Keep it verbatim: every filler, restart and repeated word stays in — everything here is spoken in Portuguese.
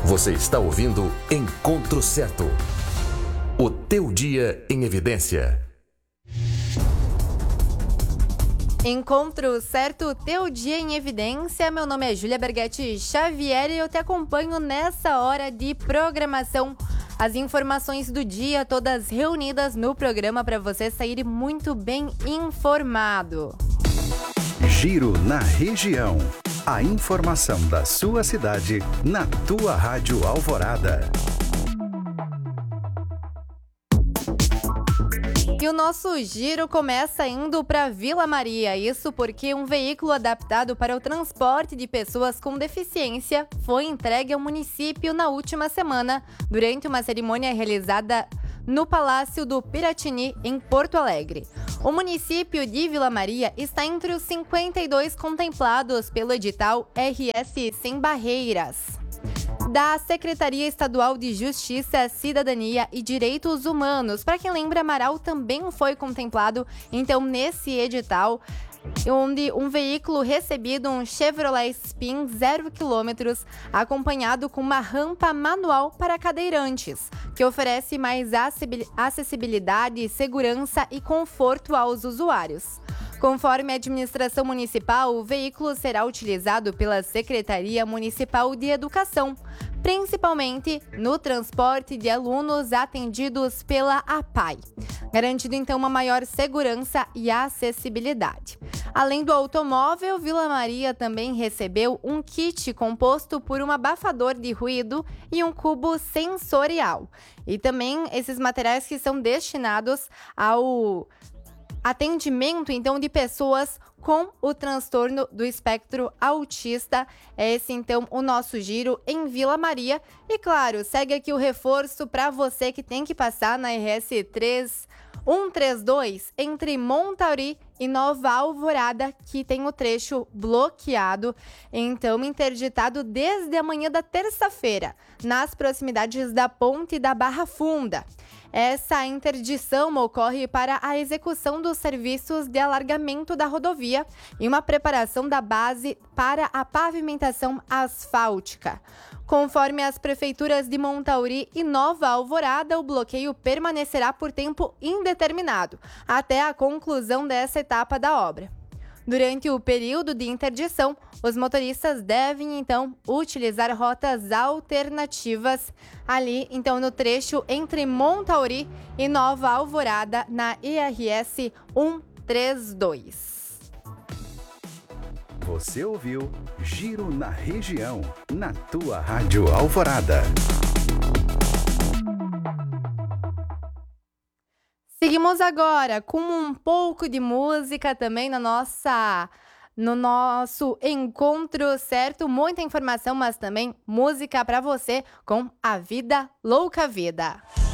Você está ouvindo Encontro Certo. O teu dia em evidência. Encontro Certo, teu dia em evidência. Meu nome é Júlia Berghetti Xavier e eu te acompanho nessa hora de programação. As informações do dia todas reunidas no programa para você sair muito bem informado. Giro na região. A informação da sua cidade na tua Rádio Alvorada. E o nosso giro começa indo para Vila Maria, isso porque um veículo adaptado para o transporte de pessoas com deficiência foi entregue ao município na última semana, durante uma cerimônia realizada no Palácio do Piratini, em Porto Alegre. O município de Vila Maria está entre os cinquenta e dois contemplados pelo edital R S Sem Barreiras da Secretaria Estadual de Justiça, Cidadania e Direitos Humanos. Para quem lembra, Amaral também foi contemplado, então, nesse edital, onde um veículo recebido, um Chevrolet Spin zero quilômetros, acompanhado com uma rampa manual para cadeirantes, que oferece mais acessibilidade, segurança e conforto aos usuários. Conforme a administração municipal, o veículo será utilizado pela Secretaria Municipal de Educação, principalmente no transporte de alunos atendidos pela A P A I, garantindo então uma maior segurança e acessibilidade. Além do automóvel, Vila Maria também recebeu um kit composto por um abafador de ruído e um cubo sensorial. E também esses materiais que são destinados ao atendimento, então, de pessoas com o transtorno do espectro autista. É esse, então, o nosso giro em Vila Maria. E, claro, segue aqui o reforço para você que tem que passar na R S três um três dois entre Montauri e Nova Alvorada, que tem o trecho bloqueado, então interditado desde a manhã da terça-feira, nas proximidades da Ponte da Barra Funda. Essa interdição ocorre para a execução dos serviços de alargamento da rodovia e uma preparação da base para a pavimentação asfáltica. Conforme as prefeituras de Montauri e Nova Alvorada, o bloqueio permanecerá por tempo indeterminado, até a conclusão dessa etapa da obra. Durante o período de interdição, os motoristas devem, então, utilizar rotas alternativas ali, então, no trecho entre Montauri e Nova Alvorada, na I R S cento e trinta e dois. Você ouviu Giro na Região, na tua Rádio Alvorada. Seguimos agora com um pouco de música também na nossa, no nosso Encontro Certo. Muita informação, mas também música para você com A Vida Louca Vida.